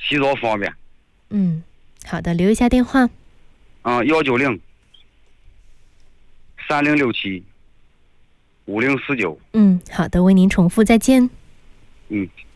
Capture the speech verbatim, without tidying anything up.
洗澡方便。 嗯，好的，留一下电话。 嗯，幺九零三零六七五零四九。 嗯，好的，为您重复，再见。 嗯。